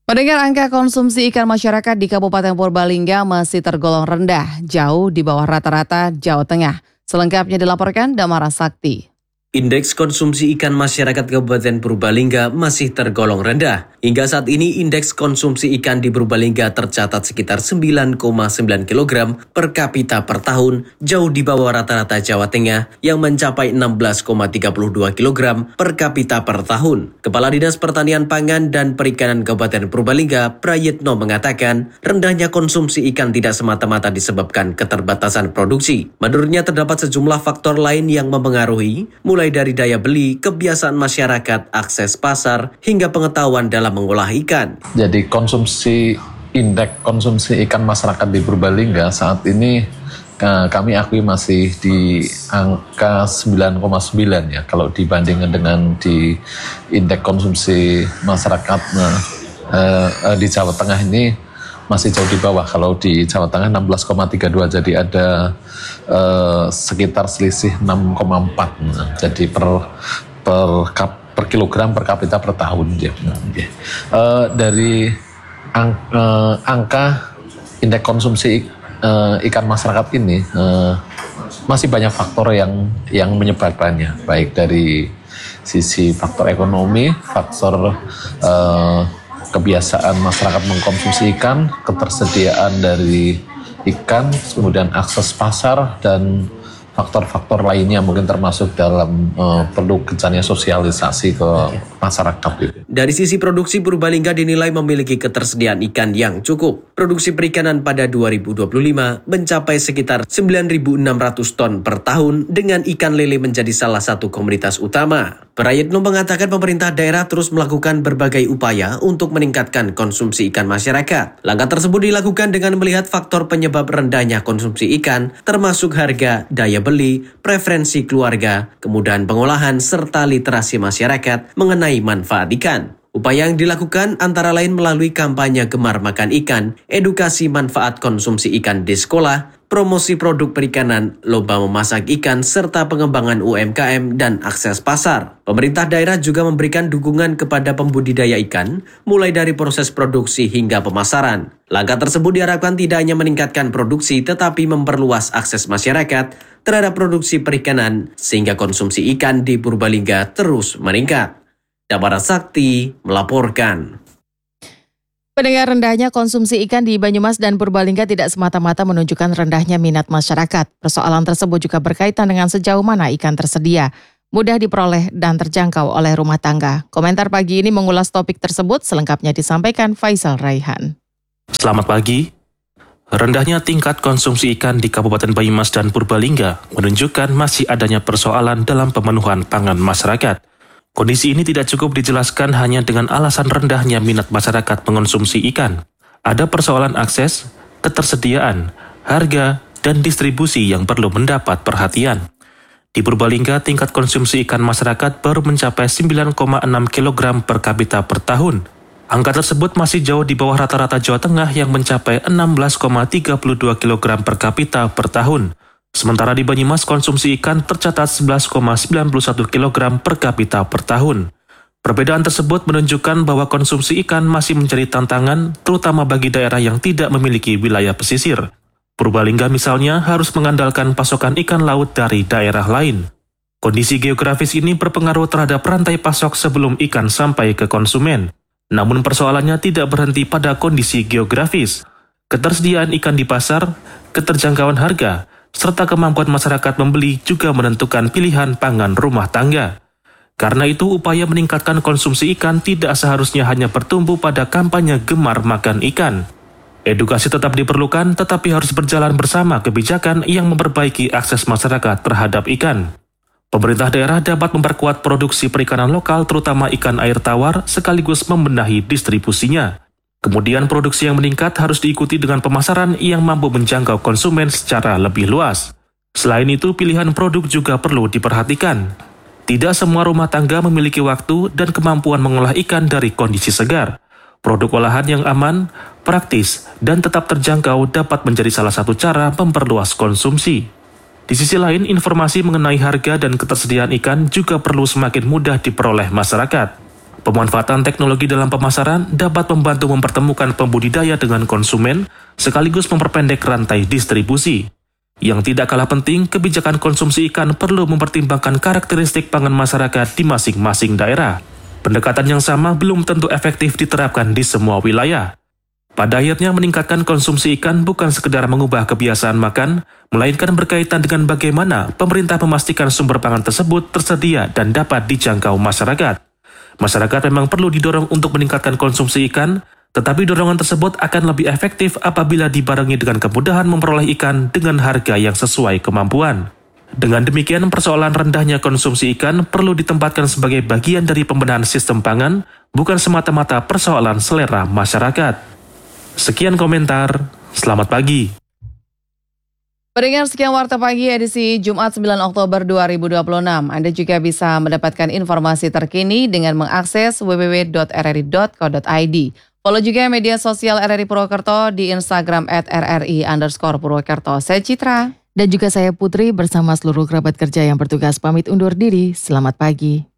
Pendengar, angka konsumsi ikan masyarakat di Kabupaten Purbalingga masih tergolong rendah, jauh di bawah rata-rata Jawa Tengah. Selengkapnya dilaporkan Damara Sakti. Indeks konsumsi ikan masyarakat Kabupaten Purbalingga masih tergolong rendah. Hingga saat ini indeks konsumsi ikan di Purbalingga tercatat sekitar 9,9 kg per kapita per tahun, jauh di bawah rata-rata Jawa Tengah yang mencapai 16,32 kg per kapita per tahun. Kepala Dinas Pertanian Pangan dan Perikanan Kabupaten Purbalingga, Prayitno, mengatakan rendahnya konsumsi ikan tidak semata-mata disebabkan keterbatasan produksi. Menurutnya terdapat sejumlah faktor lain yang mempengaruhi, mulai dari daya beli, kebiasaan masyarakat, akses pasar, hingga pengetahuan dalam mengolah ikan. Jadi indeks konsumsi ikan masyarakat di Purbalingga saat ini kami akui masih di angka 9,9 ya. Kalau dibandingkan dengan di indeks konsumsi masyarakat di Jawa Tengah ini masih jauh di bawah. Kalau di Jawa Tengah 16,32, jadi ada sekitar selisih 6,4. Jadi per kilogram per kapita per tahun. Dari angka indeks konsumsi ikan masyarakat ini masih banyak faktor yang menyebabkannya, baik dari sisi faktor ekonomi, faktor kebiasaan masyarakat mengkonsumsi ikan, ketersediaan dari ikan, kemudian akses pasar, dan faktor-faktor lainnya mungkin termasuk dalam perlu gencarnya sosialisasi ke masyarakat. Dari sisi produksi, Purbalingga dinilai memiliki ketersediaan ikan yang cukup. Produksi perikanan pada 2025 mencapai sekitar 9.600 ton per tahun, dengan ikan lele menjadi salah satu komoditas utama. Prayitno mengatakan pemerintah daerah terus melakukan berbagai upaya untuk meningkatkan konsumsi ikan masyarakat. Langkah tersebut dilakukan dengan melihat faktor penyebab rendahnya konsumsi ikan, termasuk harga, daya beli, preferensi keluarga, kemudahan pengolahan, serta literasi masyarakat mengenai manfaat ikan. Upaya yang dilakukan antara lain melalui kampanye gemar makan ikan, edukasi manfaat konsumsi ikan di sekolah, promosi produk perikanan, lomba memasak ikan, serta pengembangan UMKM dan akses pasar. Pemerintah daerah juga memberikan dukungan kepada pembudidaya ikan, mulai dari proses produksi hingga pemasaran. Langkah tersebut diharapkan tidak hanya meningkatkan produksi, tetapi memperluas akses masyarakat terhadap produksi perikanan, sehingga konsumsi ikan di Purbalingga terus meningkat. Damara Sakti melaporkan. Pendengar, rendahnya konsumsi ikan di Banyumas dan Purbalingga tidak semata-mata menunjukkan rendahnya minat masyarakat. Persoalan tersebut juga berkaitan dengan sejauh mana ikan tersedia, mudah diperoleh dan terjangkau oleh rumah tangga. Komentar pagi ini mengulas topik tersebut, selengkapnya disampaikan Faisal Raihan. Selamat pagi. Rendahnya tingkat konsumsi ikan di Kabupaten Banyumas dan Purbalingga menunjukkan masih adanya persoalan dalam pemenuhan pangan masyarakat. Kondisi ini tidak cukup dijelaskan hanya dengan alasan rendahnya minat masyarakat mengonsumsi ikan. Ada persoalan akses, ketersediaan, harga, dan distribusi yang perlu mendapat perhatian. Di Purbalingga, tingkat konsumsi ikan masyarakat baru mencapai 9,6 kg per kapita per tahun. Angka tersebut masih jauh di bawah rata-rata Jawa Tengah yang mencapai 16,32 kg per kapita per tahun. Sementara di Banyumas, konsumsi ikan tercatat 11,91 kg per kapita per tahun. Perbedaan tersebut menunjukkan bahwa konsumsi ikan masih menjadi tantangan, terutama bagi daerah yang tidak memiliki wilayah pesisir. Purbalingga misalnya harus mengandalkan pasokan ikan laut dari daerah lain. Kondisi geografis ini berpengaruh terhadap rantai pasok sebelum ikan sampai ke konsumen. Namun persoalannya tidak berhenti pada kondisi geografis. Ketersediaan ikan di pasar, keterjangkauan harga, serta kemampuan masyarakat membeli juga menentukan pilihan pangan rumah tangga. Karena itu, upaya meningkatkan konsumsi ikan tidak seharusnya hanya bertumbuh pada kampanye gemar makan ikan. Edukasi tetap diperlukan, tetapi harus berjalan bersama kebijakan yang memperbaiki akses masyarakat terhadap ikan. Pemerintah daerah dapat memperkuat produksi perikanan lokal, terutama ikan air tawar, sekaligus membenahi distribusinya. Kemudian produksi yang meningkat harus diikuti dengan pemasaran yang mampu menjangkau konsumen secara lebih luas. Selain itu, pilihan produk juga perlu diperhatikan. Tidak semua rumah tangga memiliki waktu dan kemampuan mengolah ikan dari kondisi segar. Produk olahan yang aman, praktis, dan tetap terjangkau dapat menjadi salah satu cara memperluas konsumsi. Di sisi lain, informasi mengenai harga dan ketersediaan ikan juga perlu semakin mudah diperoleh masyarakat. Pemanfaatan teknologi dalam pemasaran dapat membantu mempertemukan pembudidaya dengan konsumen, sekaligus memperpendek rantai distribusi. Yang tidak kalah penting, kebijakan konsumsi ikan perlu mempertimbangkan karakteristik pangan masyarakat di masing-masing daerah. Pendekatan yang sama belum tentu efektif diterapkan di semua wilayah. Pada akhirnya, meningkatkan konsumsi ikan bukan sekedar mengubah kebiasaan makan, melainkan berkaitan dengan bagaimana pemerintah memastikan sumber pangan tersebut tersedia dan dapat dijangkau masyarakat. Masyarakat memang perlu didorong untuk meningkatkan konsumsi ikan, tetapi dorongan tersebut akan lebih efektif apabila dibarengi dengan kemudahan memperoleh ikan dengan harga yang sesuai kemampuan. Dengan demikian, persoalan rendahnya konsumsi ikan perlu ditempatkan sebagai bagian dari pembenahan sistem pangan, bukan semata-mata persoalan selera masyarakat. Sekian komentar, selamat pagi. Pendengar, sekian Warta Pagi edisi Jumat 9 Oktober 2026. Anda juga bisa mendapatkan informasi terkini dengan mengakses www.rri.co.id. Follow juga media sosial RRI Purwokerto di Instagram @rri_Purwokerto. Saya Citra. Dan juga saya Putri bersama seluruh kerabat kerja yang bertugas pamit undur diri. Selamat pagi.